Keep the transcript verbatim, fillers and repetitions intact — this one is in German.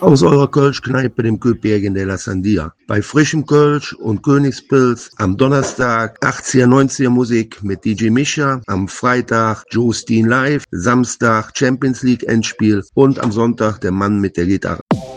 Aus eurer Kölsch-Kneipe, dem Köpiergen de la Sandia. Bei frischem Kölsch und Königspilz am Donnerstag achtziger, neunziger Musik mit D J Mischa, am Freitag Joe Steen live, Samstag Champions League Endspiel und am Sonntag der Mann mit der Gitarre.